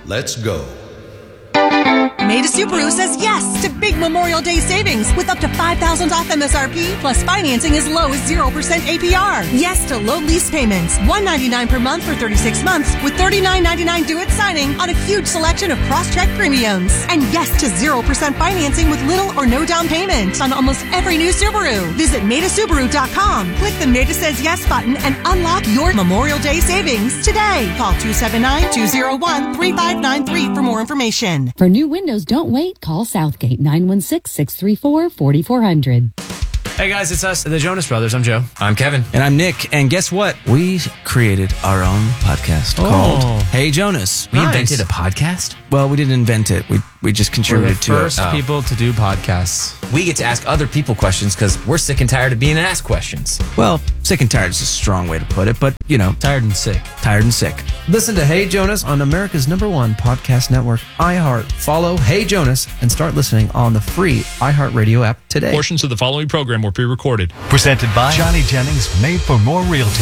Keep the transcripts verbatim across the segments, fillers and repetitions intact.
Let's go. Maida Subaru says yes to big Memorial Day savings with up to five thousand dollars off M S R P plus financing as low as zero percent A P R. Yes to low lease payments, one hundred ninety-nine dollars per month for thirty-six months with thirty-nine ninety-nine due at signing on a huge selection of cross-check premiums. And yes to zero percent financing with little or no down payment on almost every new Subaru. Visit Maida Subaru dot com. Click the Maida Says Yes button and unlock your Memorial Day savings today. Call two seven nine, two zero one, three five nine three for more information. For new windows, don't wait. Call Southgate nine one six, six three four, four four zero zero. Hey guys, it's us, the Jonas Brothers. I'm Joe. I'm Kevin. And I'm Nick. And guess what? We created our own podcast Oh. called Hey Jonas. We Nice. invented a podcast? Well, we didn't invent it. We we just We're the contributed to first it. Oh. people to do podcasts. We get to ask other people questions because we're sick and tired of being asked questions. Well, sick and tired is a strong way to put it, but, you know, Tired and sick. tired and sick. Listen to Hey Jonas on America's number one podcast network, iHeart. Follow Hey Jonas and start listening on the free iHeartRadio app today. Portions of the following program were pre-recorded. Presented by Johnny Jennings, Made for More Realty.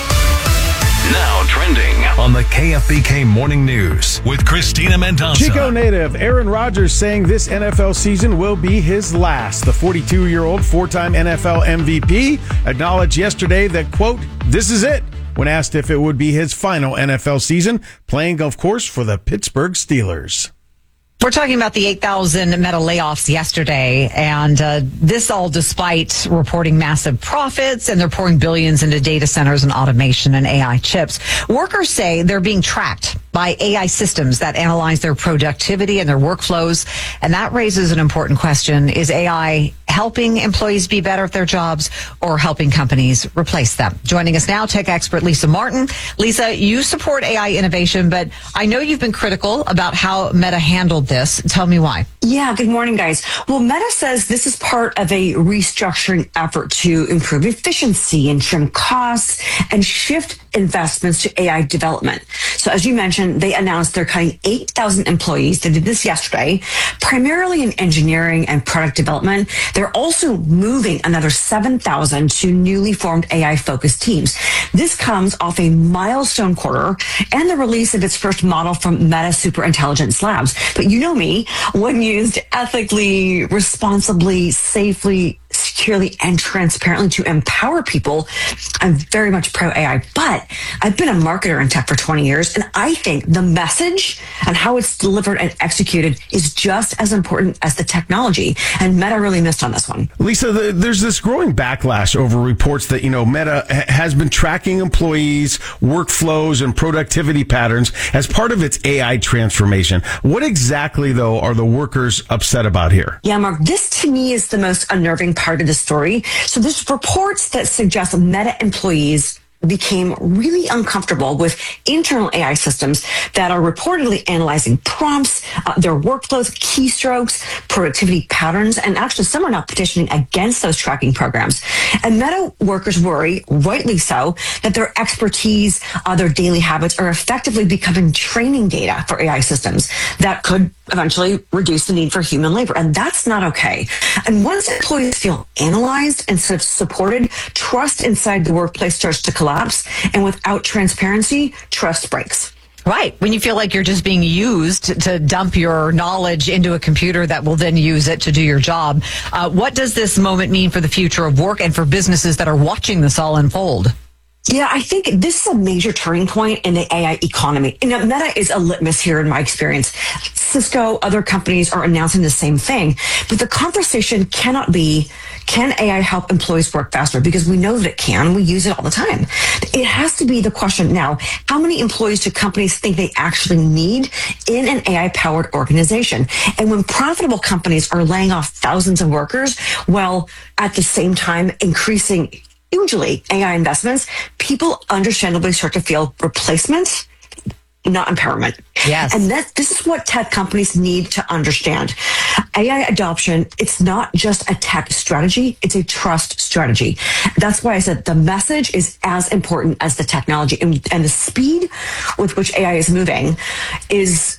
Now trending on the K F B K Morning News with Christina Mendoza. Chico native Aaron Rodgers saying this N F L season will be his last. The forty-two-year-old four-time N F L M V P acknowledged yesterday that, quote, this is it, when asked if it would be his final N F L season, playing, of course, for the Pittsburgh Steelers. We're talking about the eight thousand Meta layoffs yesterday, and uh, this all despite reporting massive profits, and they're pouring billions into data centers and automation and A I chips. Workers say they're being tracked by A I systems that analyze their productivity and their workflows, and that raises an important question. Is A I helping employees be better at their jobs or helping companies replace them? Joining us now, tech expert Lisa Martin. Lisa, you support A I innovation, but I know you've been critical about how Meta handled this. Tell me why. Yeah, good morning, guys. Well, Meta says this is part of a restructuring effort to improve efficiency and trim costs and shift investments to A I development. So as you mentioned, they announced they're cutting eight thousand employees. They did this yesterday, primarily in engineering and product development. They're also moving another seven thousand to newly formed A I-focused teams. This comes off a milestone quarter and the release of its first model from Meta Superintelligence Labs. But you know me, when used ethically, responsibly, safely, securely, and transparently to empower people, I'm very much pro A I. But I've been a marketer in tech for twenty years, and I think the message and how it's delivered and executed is just as important as the technology. And Meta really missed on this one. Lisa, the, there's this growing backlash over reports that, you know, Meta ha- has been tracking employees, workflows, and productivity patterns as part of its A I transformation. What exactly, though, are the workers upset about here? Yeah, Mark, this to me is the most unnerving part of the story. So there's reports that suggest Meta employees became really uncomfortable with internal A I systems that are reportedly analyzing prompts, uh, their workflows, keystrokes, productivity patterns, and actually some are now petitioning against those tracking programs. And Meta workers worry, rightly so, that their expertise, uh, their daily habits are effectively becoming training data for A I systems that could eventually reduce the need for human labor. And that's not okay. And once employees feel analyzed instead of supported, trust inside the workplace starts to collapse. And without transparency, trust breaks. Right. When you feel like you're just being used to dump your knowledge into a computer that will then use it to do your job. Uh, what does this moment mean for the future of work and for businesses that are watching this all unfold? Yeah, I think this is a major turning point in the A I economy. You know, Meta is a litmus here in my experience. Cisco, other companies are announcing the same thing. But the conversation cannot be, can A I help employees work faster? Because we know that it can. We use it all the time. It has to be the question now, how many employees do companies think they actually need in an A I-powered organization? And when profitable companies are laying off thousands of workers, while at the same time increasing hugely A I investments, people understandably start to feel replacement, not empowerment. Yes. And that this is what tech companies need to understand. A I adoption, it's not just a tech strategy, it's a trust strategy. That's why I said the message is as important as the technology, and, and the speed with which A I is moving is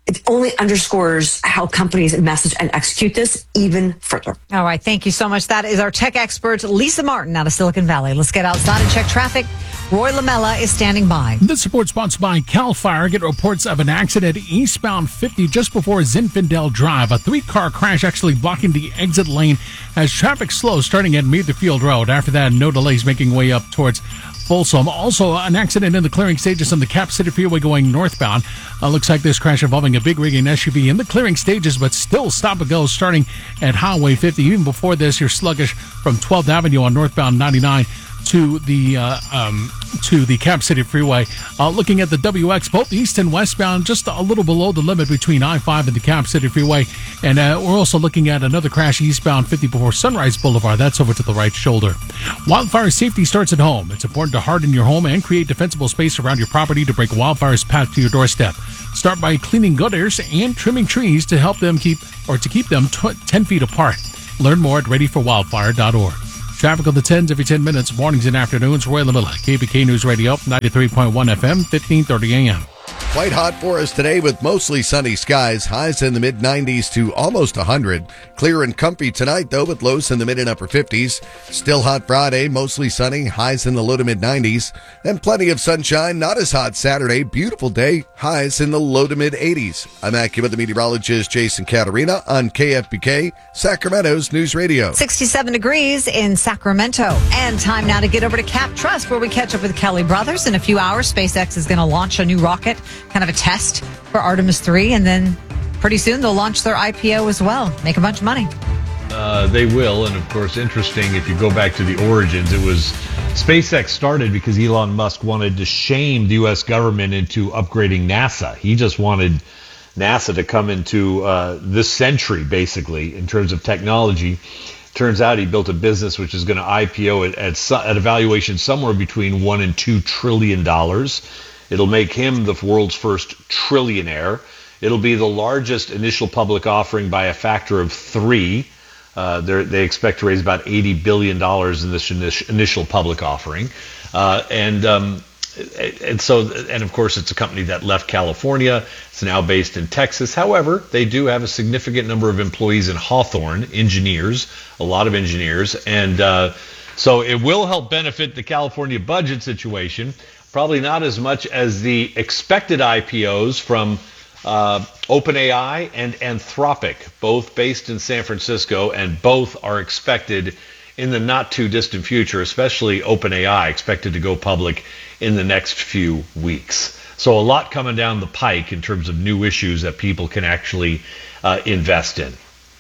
it only underscores how companies message and execute this even further. All right. Thank you so much. That is our tech expert, Lisa Martin, out of Silicon Valley. Let's get outside and check traffic. Roy Lamella is standing by. This report sponsored by CAL FIRE. Get reports of an accident eastbound fifty just before Zinfandel Drive. A three-car crash actually blocking the exit lane as traffic slows starting at Meadowfield Road. After that, no delays making way up towards Folsom. Also, an accident in the clearing stages on the Cap City Freeway going northbound. Uh, looks like this crash involving a big rig and S U V in the clearing stages, but still stop and go starting at Highway fifty. Even before this, you're sluggish from twelfth Avenue on northbound ninety-nine to the uh, um, to the Cap City Freeway. Uh, looking at the W X, both east and westbound, just a little below the limit between I five and the Cap City Freeway. And uh, we're also looking at another crash eastbound fifty before Sunrise Boulevard. That's over to the right shoulder. Wildfire safety starts at home. It's important to harden your home and create defensible space around your property to break wildfire's path to your doorstep. Start by cleaning gutters and trimming trees to help them keep or to keep them t- ten feet apart. Learn more at ready for wildfire dot org. Traffic on the tens every ten minutes, mornings and afternoons. Roy Lamilla, K B K News Radio, ninety-three point one F M, fifteen thirty A M. Quite hot for us today with mostly sunny skies. Highs in the mid nineties to almost one hundred. Clear and comfy tonight, though, with lows in the mid and upper fifties. Still hot Friday, mostly sunny. Highs in the low to mid nineties. And plenty of sunshine. Not as hot Saturday. Beautiful day. Highs in the low to mid eighties. I'm AccuWeather meteorologist Jason Caterina on K F B K, Sacramento's News Radio. sixty-seven degrees in Sacramento. And time now to get over to Cap Trust, where we catch up with Kelly Brothers. In a few hours, SpaceX is going to launch a new rocket, kind of a test for Artemis three, and then pretty soon they'll launch their I P O as well. Make a bunch of money. Uh, they will, and of course, interesting, if you go back to the origins, it was SpaceX started because Elon Musk wanted to shame the U S government into upgrading NASA. He just wanted NASA to come into uh, this century, basically, in terms of technology. Turns out he built a business which is going to I P O at, at, at a valuation somewhere between one and two trillion dollars. It'll make him the world's first trillionaire. It'll be the largest initial public offering by a factor of three. Uh, they expect to raise about eighty billion dollars in this initial public offering. Uh, and um, and so, and of course, it's a company that left California. It's now based in Texas. However, they do have a significant number of employees in Hawthorne, engineers, a lot of engineers. And uh, so it will help benefit the California budget situation. Probably not as much as the expected I P Os from uh, OpenAI and Anthropic, both based in San Francisco, and both are expected in the not too distant future, especially OpenAI, expected to go public in the next few weeks. So a lot coming down the pike in terms of new issues that people can actually uh, invest in.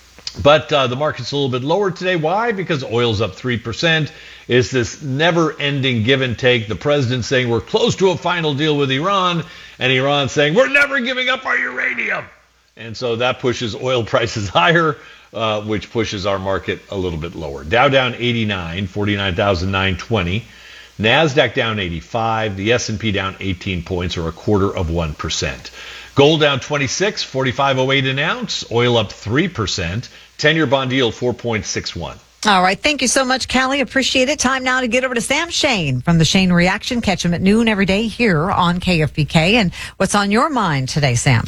But uh, the market's a little bit lower today. Why? Because oil's up three percent. It's this never-ending give and take. The president saying we're close to a final deal with Iran, and Iran saying we're never giving up our uranium. And so that pushes oil prices higher, uh, which pushes our market a little bit lower. Dow down eighty-nine, forty-nine thousand nine hundred twenty. NASDAQ down eighty-five. The S and P down eighteen points, or a quarter of one percent. Gold down twenty-six, forty-five oh eight an ounce. Oil up three percent. ten-year bond yield four point six one. All right. Thank you so much, Callie. Appreciate it. Time now to get over to Sam Shane from the Shane Reaction. Catch him at noon every day here on K F B K. And what's on your mind today, Sam?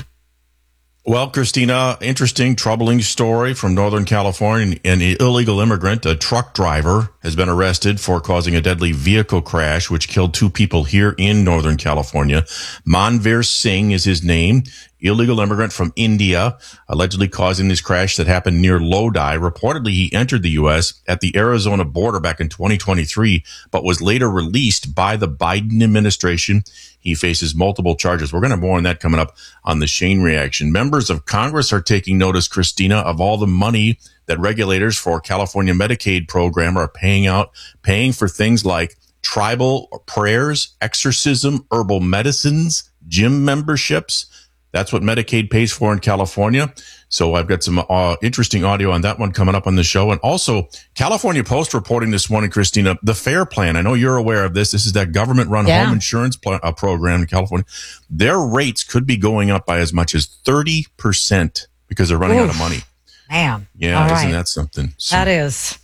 Well, Christina, interesting, troubling story from Northern California. An illegal immigrant, a truck driver, has been arrested for causing a deadly vehicle crash, which killed two people here in Northern California. Manveer Singh is his name. Illegal immigrant from India, allegedly causing this crash that happened near Lodi. Reportedly, he entered the U S at the Arizona border back in twenty twenty-three, but was later released by the Biden administration. He faces multiple charges. We're going to have more on that coming up on the Shane Reaction. Members of Congress are taking notice, Christina, of all the money that regulators for California Medicaid program are paying out, paying for things like tribal prayers, exorcism, herbal medicines, gym memberships. That's what Medicaid pays for in California. So I've got some uh, interesting audio on that one coming up on the show. And also, California Post reporting this morning, Christina, the FAIR Plan. I know you're aware of this. This is that government-run yeah. home insurance pl- uh, program in California. Their rates could be going up by as much as thirty percent because they're running Oof. out of money. Man. Yeah, All isn't right. that something? So, that is.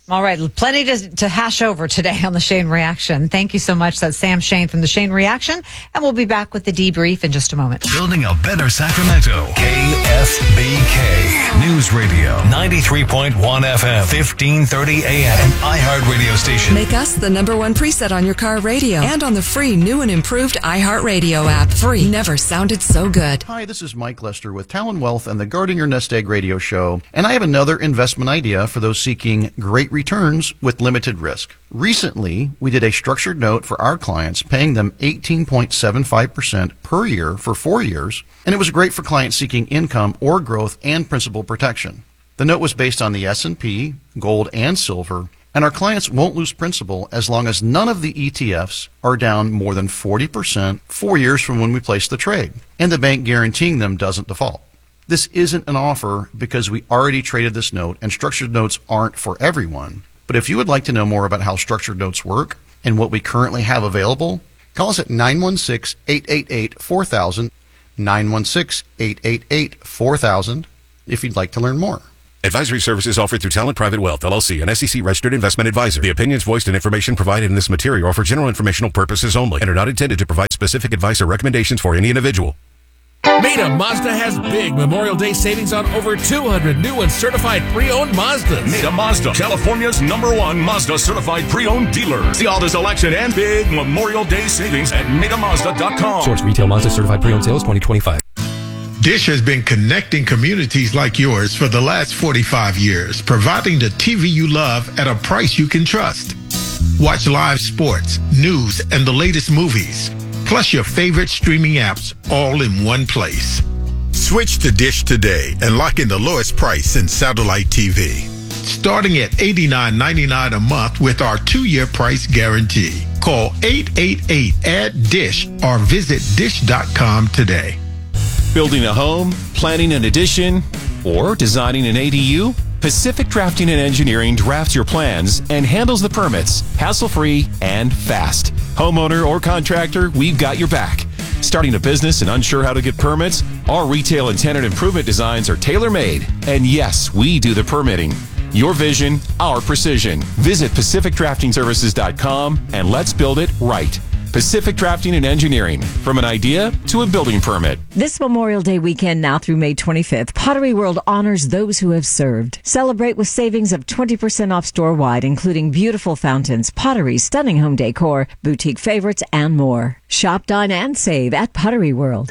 All right, plenty to, to hash over today on the Shane Reaction. Thank you so much. That's Sam Shane from the Shane Reaction, and we'll be back with the debrief in just a moment. Building a better Sacramento. K F B K News Radio, ninety-three point one F M, fifteen thirty A M, an iHeart radio station. Make us the number one preset on your car radio and on the free new and improved iHeartRadio app. Free never sounded so good. Hi, this is Mike Lester with Talon Wealth and the Guarding Your Nest Egg radio show, and I have another investment idea for those seeking great returns with limited risk. Recently, we did a structured note for our clients, paying them eighteen point seven five percent per year for four years, and it was great for clients seeking income or growth and principal protection. The note was based on the S and P, gold, and silver, and our clients won't lose principal as long as none of the E T Fs are down more than forty percent four years from when we placed the trade, and the bank guaranteeing them doesn't default. This isn't an offer because we already traded this note, and structured notes aren't for everyone. But if you would like to know more about how structured notes work and what we currently have available, call us at nine one six, eight eight eight, four thousand, nine one six, eight eight eight, four thousand, if you'd like to learn more. Advisory services offered through Talent Private Wealth, L L C, an S E C-registered investment advisor. The opinions voiced and information provided in this material are for general informational purposes only and are not intended to provide specific advice or recommendations for any individual. Maida Mazda has big Memorial Day savings on over two hundred new and certified pre-owned Mazdas. Maida Mazda, California's number one Mazda certified pre-owned dealer. See all the selection and big Memorial Day savings at Maida Mazda dot com. Source retail Mazda certified pre-owned sales twenty twenty-five. Dish has been connecting communities like yours for the last forty-five years, providing the T V you love at a price you can trust. Watch live sports, news, and the latest movies, plus your favorite streaming apps all in one place. Switch to Dish today and lock in the lowest price in satellite T V. Starting at eighty-nine ninety-nine a month with our two-year price guarantee. Call eight eight eight, A D D I S H or visit dish dot com today. Building a home, planning an addition, or designing an A D U? Pacific Drafting and Engineering drafts your plans and handles the permits, hassle-free and fast. Homeowner or contractor, we've got your back. Starting a business and unsure how to get permits? Our retail and tenant improvement designs are tailor-made. And yes, we do the permitting. Your vision, our precision. Visit Pacific Drafting Services dot com and let's build it right. Pacific Drafting and Engineering, from an idea to a building permit. This Memorial Day weekend now through May twenty-fifth, Pottery World honors those who have served. Celebrate with savings of twenty percent off store-wide, including beautiful fountains, pottery, stunning home decor, boutique favorites, and more. Shop, dine, and save at Pottery World.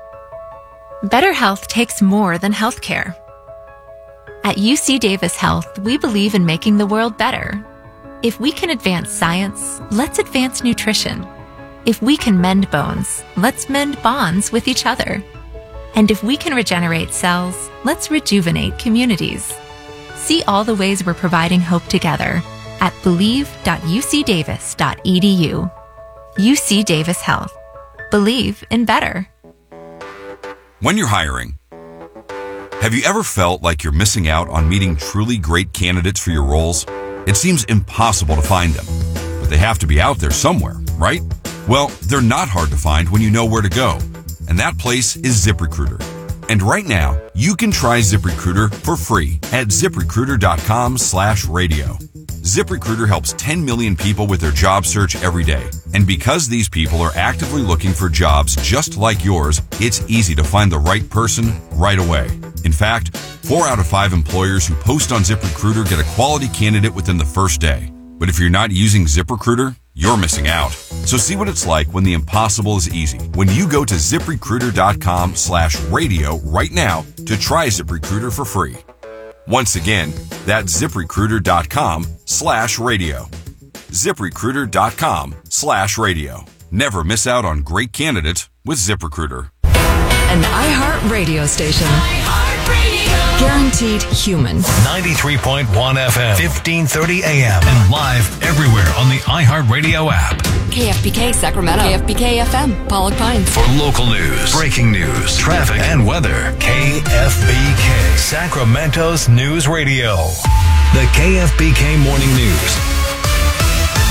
Better health takes more than healthcare. At U C Davis Health, we believe in making the world better. If we can advance science, let's advance nutrition. If we can mend bones, let's mend bonds with each other. And if we can regenerate cells, let's rejuvenate communities. See all the ways we're providing hope together at believe dot u c davis dot e d u. U C Davis Health. Believe in better. When you're hiring, have you ever felt like you're missing out on meeting truly great candidates for your roles? It seems impossible to find them, but they have to be out there somewhere, right? Well, they're not hard to find when you know where to go, and that place is ZipRecruiter. And right now, you can try ZipRecruiter for free at ziprecruiter dot com slash radio. ZipRecruiter helps ten million people with their job search every day. And because these people are actively looking for jobs just like yours, it's easy to find the right person right away. In fact, four out of five employers who post on ZipRecruiter get a quality candidate within the first day. But if you're not using ZipRecruiter, you're missing out. So see what it's like when the impossible is easy. When you go to ziprecruiter dot com slash radio right now to try ZipRecruiter for free. Once again, that's ziprecruiter dot com slash radio. ziprecruiter dot com slash radio. Never miss out on great candidates with ZipRecruiter. An iHeart radio station. Guaranteed human. ninety-three point one F M, fifteen thirty A M, and live everywhere on the iHeartRadio app. K F B K Sacramento. K F B K F M, Pollock Pines. For local news, breaking news, traffic, and weather, K F B K, Sacramento's news radio. The K F B K Morning News.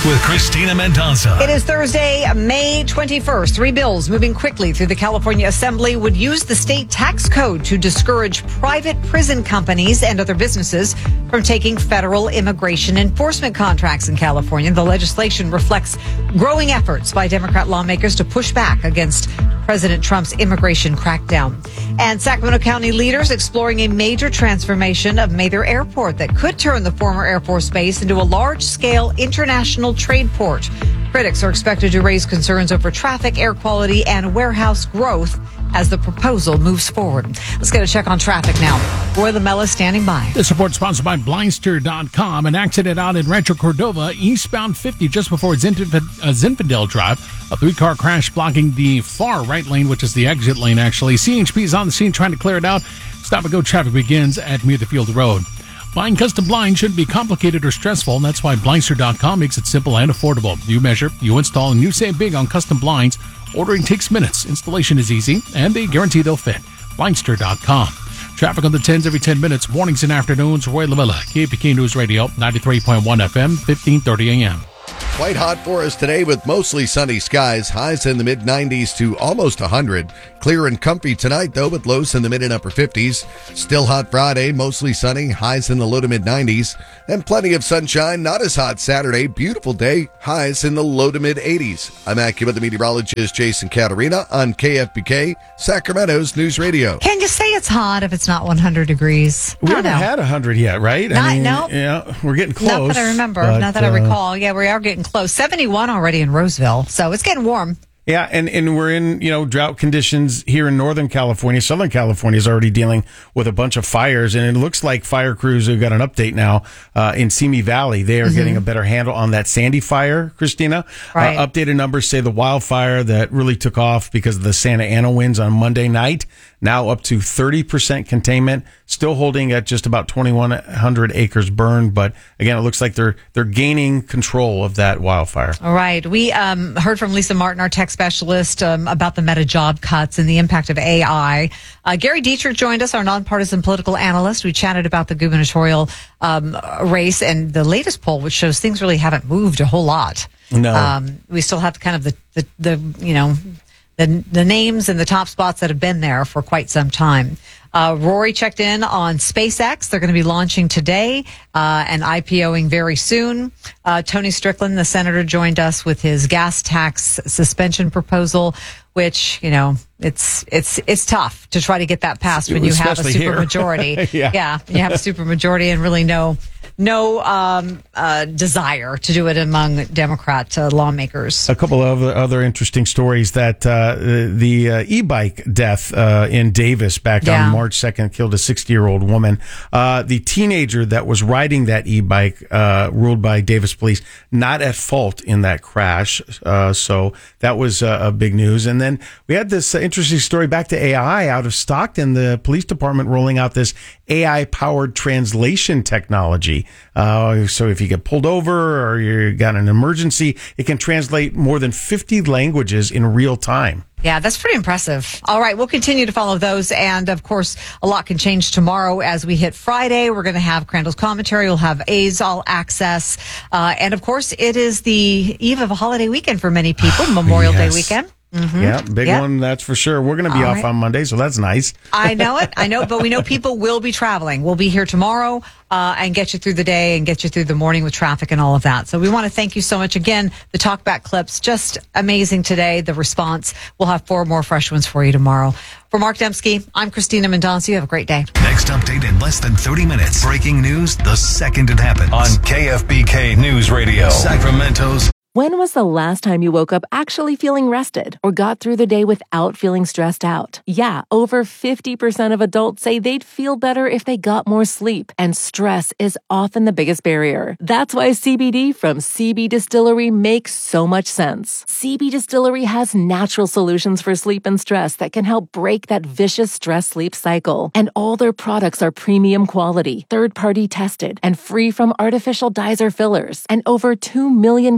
with Christina Mendonça. It is Thursday, May twenty-first. Three bills moving quickly through the California Assembly would use the state tax code to discourage private prison companies and other businesses from taking federal immigration enforcement contracts in California. The legislation reflects growing efforts by Democrat lawmakers to push back against President Trump's immigration crackdown. And Sacramento County leaders exploring a major transformation of Mather Airport that could turn the former Air Force Base into a large-scale international trade port. Critics are expected to raise concerns over traffic, air quality, and warehouse growth as the proposal moves forward. Let's get a check on traffic now. Roy Lamella standing by. This report sponsored by Blindster dot com. An accident out in Rancho Cordova, eastbound fifty, just before Zinf- uh, Zinfandel Drive. A three-car crash blocking the far right lane, which is the exit lane, actually. C H P is on the scene trying to clear it out. Stop-and-go traffic begins at Muirfield Road. Buying custom blinds shouldn't be complicated or stressful, and that's why Blindster dot com makes it simple and affordable. You measure, you install, and you save big on custom blinds. Ordering takes minutes. Installation is easy, and they guarantee they'll fit. Blindster dot com. Traffic on the tens every ten minutes, mornings and afternoons. Roy Lavilla, K P K News Radio, ninety-three point one F M, fifteen thirty A M. Quite hot for us today with mostly sunny skies. Highs in the mid nineties to almost one hundred. Clear and comfy tonight, though, with lows in the mid and upper fifties. Still hot Friday, mostly sunny. Highs in the low to mid nineties. And plenty of sunshine. Not as hot Saturday. Beautiful day. Highs in the low to mid eighties. I'm AccuWeather meteorologist Jason Caterina on K F B K, Sacramento's News Radio. Can you say it's hot if it's not one hundred degrees? We I haven't don't know. had one hundred yet, right? Not, I mean, no. Yeah, we're getting close. Not that I remember. but, Not that I uh, recall. Yeah, we are getting close. seventy-one already in Roseville, so it's getting warm. Yeah, and, and we're in, you know, drought conditions here in Northern California. Southern California is already dealing with a bunch of fires, and it looks like fire crews have got an update now uh, in Simi Valley. They are Mm-hmm. getting a better handle on that Sandy fire, Christina. Right. Uh, updated numbers say the wildfire that really took off because of the Santa Ana winds on Monday night, now up to thirty percent containment, still holding at just about twenty-one hundred acres burned. But again, it looks like they're they're gaining control of that wildfire. All right. We um, heard from Lisa Martin, our tech specialist, um, about the meta job cuts and the impact of A I. Uh, Gary Dietrich joined us, our nonpartisan political analyst. We chatted about the gubernatorial um, race and the latest poll, which shows things really haven't moved a whole lot. No. Um, we still have kind of the, the, the you know, the, the names and the top spots that have been there for quite some time. Uh, Rory checked in on SpaceX. They're going to be launching today uh, and IPOing very soon. Uh, Tony Strickland, the senator, joined us with his gas tax suspension proposal, which, you know, it's it's it's tough to try to get that passed when you have a Especially here. supermajority. Yeah. yeah, you have a supermajority and really no no um, uh, desire to do it among Democrat uh, lawmakers. A couple of other, other interesting stories that uh, the uh, e-bike death uh, in Davis back Yeah. on March second killed a sixty-year-old woman. Uh, the teenager that was riding that e-bike, uh, ruled by Davis police, not at fault in that crash. Uh, so that was uh, a big news. And then we had this uh, interesting story back to A I out of Stockton, the police department rolling out this A I-powered translation technology. Uh, so if you get pulled over or you got an emergency, it can translate more than fifty languages in real time. Yeah, that's pretty impressive. All right, we'll continue to follow those. And of course, a lot can change tomorrow as we hit Friday. We're going to have Crandall's commentary. We'll have A's All Access. Uh, and of course, it is the eve of a holiday weekend for many people, Memorial Yes. Day weekend. Mm-hmm. Yeah, big Yep. one, that's for sure. We're going to be All off right. on Monday, so that's nice. I know it. I know, but we know people will be traveling. We'll be here tomorrow uh, and get you through the day and get you through the morning with traffic and all of that. So we want to thank you so much. Again, the talkback clips, just amazing today. The response. We'll have four more fresh ones for you tomorrow. For Mark Dembski, I'm Christina Mendonça. You have a great day. Next update in less than thirty minutes. Breaking news the second it happens. On K F B K News Radio, Sacramento's. When was the last time you woke up actually feeling rested or got through the day without feeling stressed out? Yeah, over fifty percent of adults say they'd feel better if they got more sleep, and stress is often the biggest barrier. That's why C B D from C B Distillery makes so much sense. C B Distillery has natural solutions for sleep and stress that can help break that vicious stress-sleep cycle. And all their products are premium quality, third-party tested, and free from artificial dyes or fillers. And over two million customers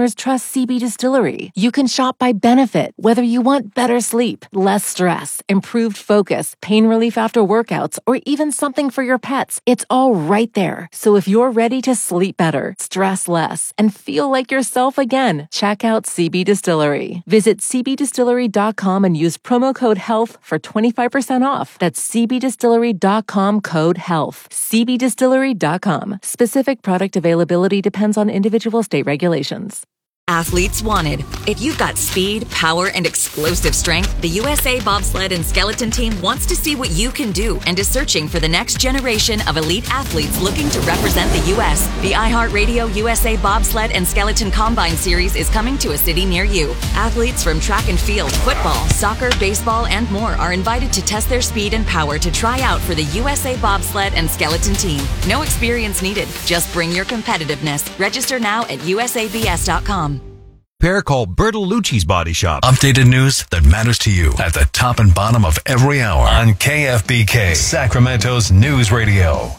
customers trust C B Distillery. You can shop by benefit, whether you want better sleep, less stress, improved focus, pain relief after workouts, or even something for your pets. It's all right there. So if you're ready to sleep better, stress less, and feel like yourself again, check out C B Distillery. Visit c b distillery dot com and use promo code HEALTH for twenty-five percent off. That's c b distillery dot com code HEALTH. c b distillery dot com. Specific product availability depends on individual state regulations. Athletes wanted. If you've got speed, power, and explosive strength, the U S A Bobsled and Skeleton Team wants to see what you can do and is searching for the next generation of elite athletes looking to represent the U S. The iHeartRadio U S A Bobsled and Skeleton Combine Series is coming to a city near you. Athletes from track and field, football, soccer, baseball, and more are invited to test their speed and power to try out for the U S A Bobsled and Skeleton Team. No experience needed. Just bring your competitiveness. Register now at u s a b s dot com. Pair call Bertolucci's Body Shop. Updated news that matters to you at the top and bottom of every hour on K F B K, Sacramento's news radio.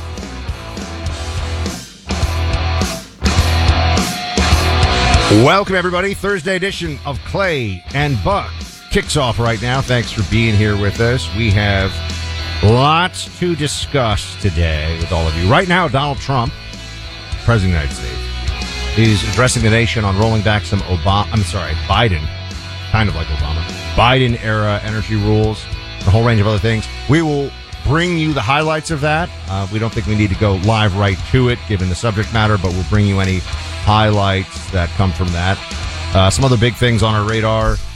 Welcome, everybody. Thursday edition of Clay and Buck kicks off right now. Thanks for being here with us. We have lots to discuss today with all of you. Right now, Donald Trump, President of the United States, is addressing the nation on rolling back some Obama, I'm sorry, Biden, kind of like Obama, Biden-era energy rules, a whole range of other things. We will bring you the highlights of that. Uh, we don't think we need to go live right to it, given the subject matter, but we'll bring you any highlights that come from that. Uh, some other big things on our radar.